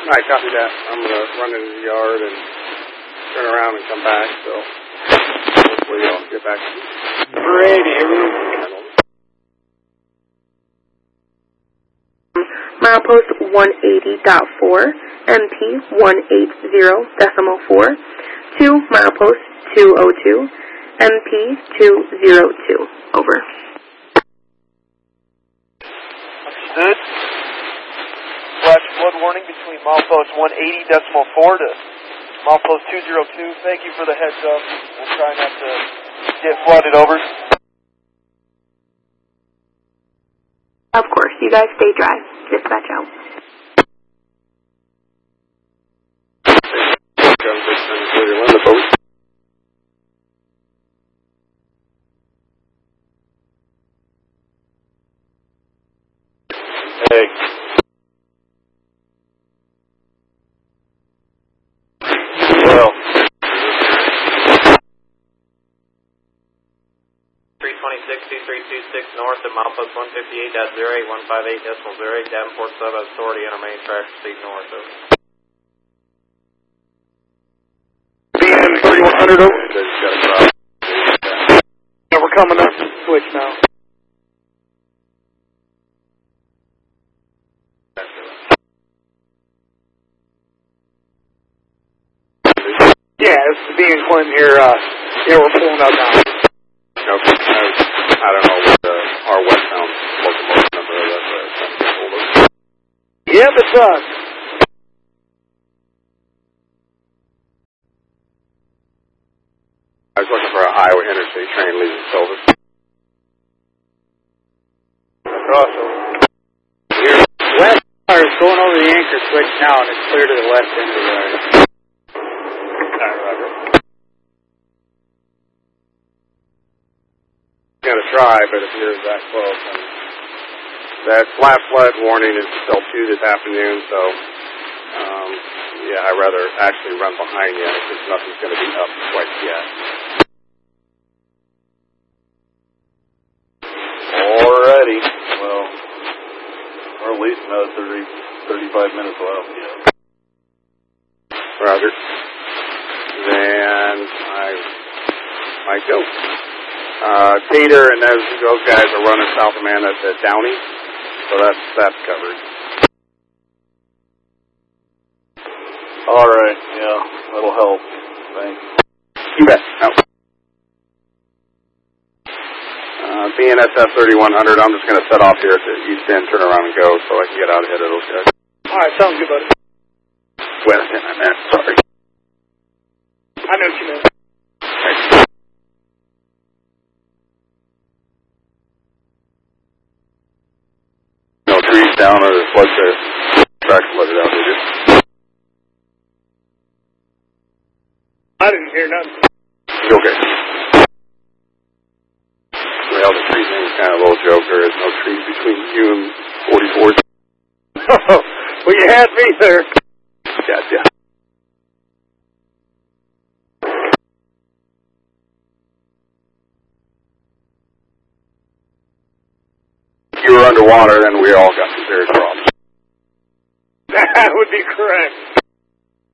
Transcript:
I copy that. I'm going to run into the yard and turn around and come back, so hopefully I'll get back to you. Milepost 180.4, MP 180.4, to milepost 202, MP 202. Over. Understood. Flash flood warning between milepost 180.4 to milepost 202. Thank you for the heads up. We'll try not to get flooded over. Of course, you guys stay dry. Dispatch out. Hey. Well. 326-2326 north of milepost 158.0815.8.08, Davenport Sub Authority, enter main track, proceed north. Over. BN 3100 over. Yeah, we're coming up to the switch now. Yeah, this is being Clinton here. Yeah, we're pulling up now. Okay. I don't know what our westbound locomotive number is. Yep, it's us. I was looking for a Iowa Interstate train leaving Silver. Crossover. Here, west is going over the anchor switch now, and it's clear to the west end of the yard. Going to try, but if you're that close, and that flat flood warning is still 2 this afternoon, so yeah, I'd rather actually run behind you because nothing's going to be up quite yet. Alrighty. Well, or at least another 35 minutes left. Yeah. Roger. Then I might go. Tater and those guys are running south of Amanda to Downey, so that's covered. All right, yeah, that'll help. Thanks. You bet. No. BNSF 3100, I'm just going to set off here at the east end, turn around and go so I can get out ahead of those guys. All right, sounds good, buddy. West end, I meant, sorry. I know what you meant. Thanks. No trees down or the flood track flooded out, did you? I didn't hear nothing. Okay. Well, the tree thing is kind of a little joke. There is no trees between you and 44. Well, you had me there. Gotcha. If you were underwater, then we all got some serious problems. That would be correct.